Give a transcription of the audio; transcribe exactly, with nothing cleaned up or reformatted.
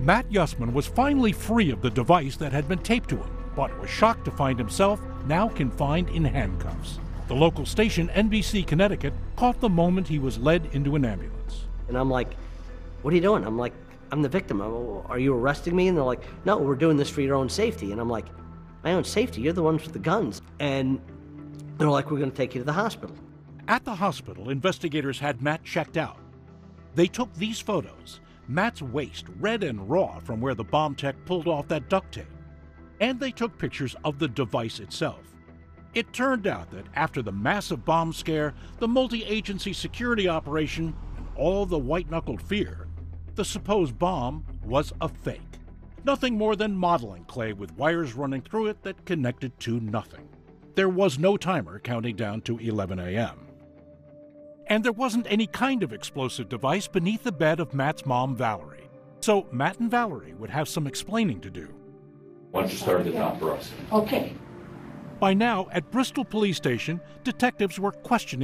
Matt Yusman was finally free of the device that had been taped to him, but was shocked to find himself now confined in handcuffs. The local station, N B C Connecticut, caught the moment he was led into an ambulance. And I'm like, what are you doing? I'm like, I'm the victim. I'm, are you arresting me? And they're like, no, we're doing this for your own safety. And I'm like, my own safety? You're the ones with the guns. And they're like, we're going to take you to the hospital. At the hospital, investigators had Matt checked out. They took these photos, Matt's waist red and raw from where the bomb tech pulled off that duct tape. And they took pictures of the device itself. It turned out that after the massive bomb scare, the multi-agency security operation, and all the white-knuckled fear, the supposed bomb was a fake. Nothing more than modeling clay with wires running through it that connected to nothing. There was no timer counting down to eleven a m And there wasn't any kind of explosive device beneath the bed of Matt's mom, Valerie. So Matt and Valerie would have some explaining to do. Why don't you start at the top for us? Okay. By now, at Bristol Police Station, detectives were questioning